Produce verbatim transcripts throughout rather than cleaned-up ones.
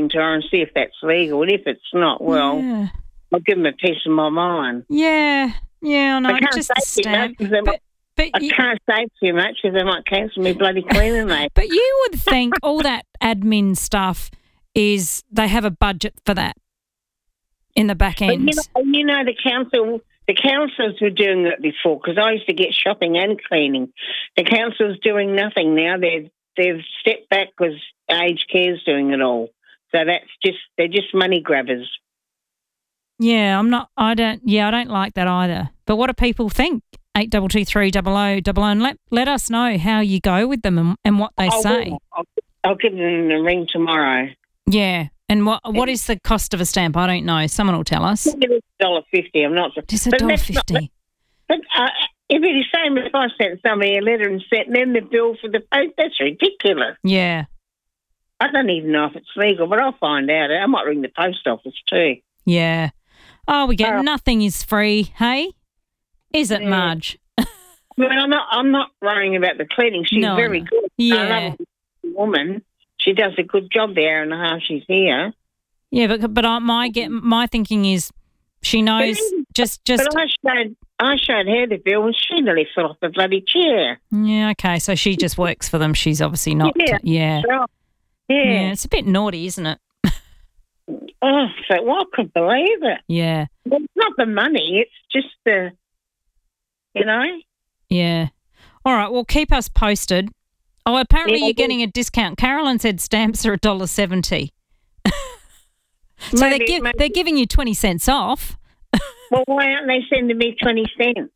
talking to her and see if that's legal. And if it's not, well, Yeah. I'll give them a piece of my mind. Yeah. Yeah, I know. I can't Just the say too much stamp. 'cause they But, might- but, I you, can't say too much because they might cancel me bloody cleaning, mate. but you would think all that admin stuff is they have a budget for that in the back But end. you know, you know, the council, the councils were doing it before because I used to get shopping and cleaning. The council's doing nothing now. They've they've stepped back because aged care's doing it all. So that's just they're just money grabbers. Yeah, I'm not. I don't. Yeah, I don't like that either. But what do people think? Eight double two three double o double o, and let let us know how you go with them and, and what they I say. will. I'll, I'll give them a ring tomorrow. Yeah, and what what is the cost of a stamp? I don't know. Someone will tell us. It's a dollar fifty. I'm not. Just a but dollar that's not- fifty. But uh, if it's the same if I sent somebody a letter and sent them the bill for the post, that's ridiculous. Yeah, I don't even know if it's legal, but I'll find out. I might ring the post office too. yeah. Oh, we get Oh. nothing is free. Hey, is it, Yeah. Marge? But I'm not. I'm not worrying about the cleaning. She's No, very no. good. I Yeah, love a woman. She does a good job the hour and a half she's here. yeah. But but I, my get my thinking is she knows just just But I showed. I showed her the bill, and she nearly fell off the bloody chair. yeah. Okay, so she just works for them. She's obviously not. Yeah. Yeah, So, yeah. yeah. It's a bit naughty, isn't it? Oh, so well, I couldn't believe it. Yeah, Well, it's not the money. It's just the, you know. yeah. All right. Well, keep us posted. Oh, apparently Yeah, I you're will. getting a discount. Carolyn said stamps are a dollar seventy. So they're, Maybe- gi- maybe- they're giving you twenty cents off. Well, why aren't they sending me twenty cents?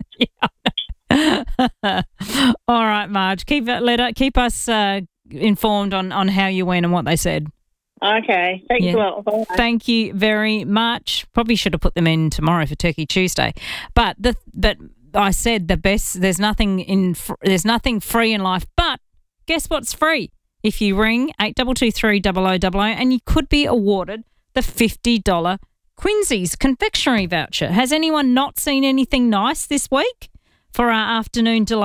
All right, Marge. Keep it, let it, keep us uh, informed on, on how you went and what they said. Okay, thanks Yeah. a lot. Bye. Thank you very much. Probably should have put them in tomorrow for Turkey Tuesday, but the but I said the best. There's nothing in fr- there's nothing free in life. But guess what's free? If you ring eight double two three double o double o, and you could be awarded the fifty dollar Quincy's confectionery voucher. Has anyone not seen anything nice this week for our afternoon delight?